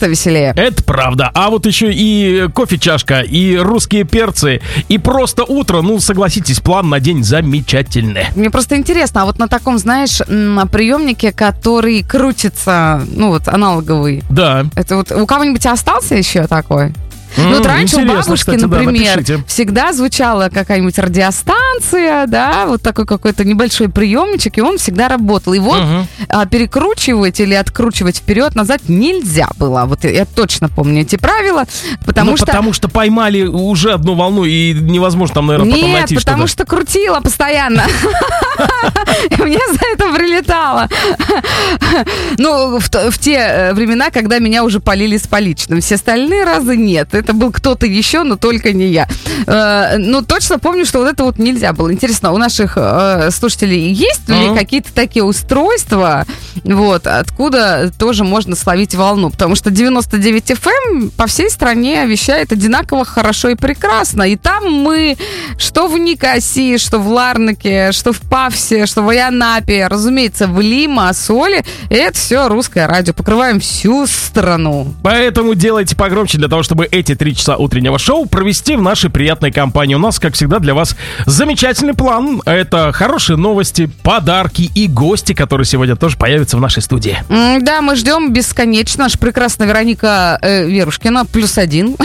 гораздо веселее. Это правда. А вот еще и кофе-чашка, и русские перцы, и просто утро. Ну, согласитесь, план на день замечательный. Мне просто интересно, а вот на таком, знаешь, на приемнике, который крутится, ну вот аналоговый. Да. Это вот у кого-нибудь остался еще такой? Ну, вот раньше у бабушки, кстати, например, да, всегда звучала какая-нибудь радиостанция, да, вот такой какой-то небольшой приемничек, и он всегда работал. И вот перекручивать или откручивать вперед-назад нельзя было. Вот я точно помню эти правила, потому что поймали уже одну волну, и невозможно там, наверное, потом найти что-то. Нет, потому что крутила постоянно. Мне за это прилетало. Ну, в те времена, когда меня уже полили с поличным. Все остальные разы нет. Это был кто-то еще, но только не я. Ну, точно помню, что вот это вот нельзя было. Интересно, у наших слушателей есть ли какие-то такие устройства, вот, откуда тоже можно словить волну? Потому что 99 FM по всей стране вещает одинаково хорошо и прекрасно. И там мы, что в Никосии, что в Ларнаке, что в Павсе, что в Айанапе, разумеется, в Лимассоле, это все русское радио. Покрываем всю страну. Поэтому делайте погромче для того, чтобы эти 3 часа утреннего шоу провести в нашей приятной компании. У нас, как всегда, для вас замечательный план. Это хорошие новости, подарки и гости, которые сегодня тоже появятся в нашей студии. Да, мы ждем бесконечно. Наша прекрасная Вероника Верушкина +1.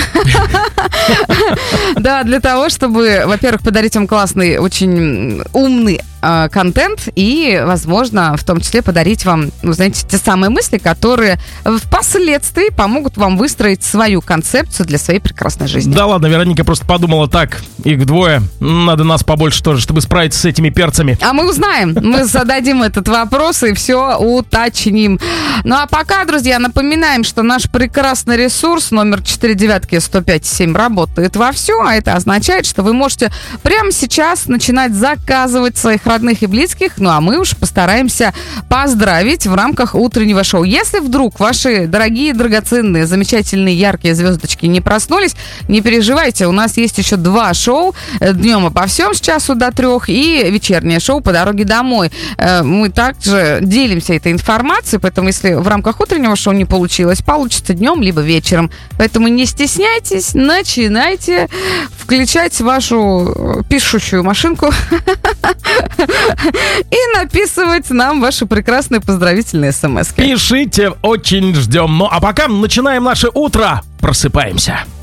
Да, для того, чтобы, во-первых, подарить вам классный, очень умный контент и, возможно, в том числе подарить вам, ну, знаете, те самые мысли, которые впоследствии помогут вам выстроить свою концепцию для своей прекрасной жизни. Да ладно, Вероника просто подумала так, их двое, надо нас побольше тоже, чтобы справиться с этими перцами. А мы узнаем, мы зададим этот вопрос и все уточним. Ну а пока, друзья, напоминаем, что наш прекрасный ресурс номер 49105.7 работает вовсю, а это означает, что вы можете прямо сейчас начинать заказывать своих родных и близких, ну а мы уж постараемся поздравить в рамках утреннего шоу. Если вдруг ваши дорогие, драгоценные, замечательные, яркие звездочки не проснулись, не переживайте, у нас есть еще 2 шоу днем обо всем с часу до 3 и вечернее шоу по дороге домой. Мы также делимся этой информацией, поэтому если в рамках утреннего шоу не получилось, получится днем либо вечером. Поэтому не стесняйтесь, начинайте включать вашу пишущую машинку и написывать нам ваши прекрасные поздравительные смс-ки. Пишите, очень ждем. Ну а пока начинаем наше утро. Просыпаемся.